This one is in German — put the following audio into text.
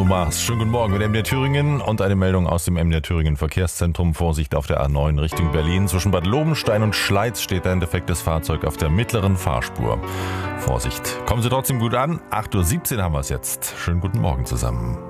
Mars. Schönen guten Morgen mit MDR Thüringen und eine Meldung aus dem MDR Thüringen Verkehrszentrum. Vorsicht auf der A9 Richtung Berlin. Zwischen Bad Lobenstein und Schleiz steht ein defektes Fahrzeug auf der mittleren Fahrspur. Vorsicht. Kommen Sie trotzdem gut an. 8:17 Uhr haben wir es jetzt. Schönen guten Morgen zusammen.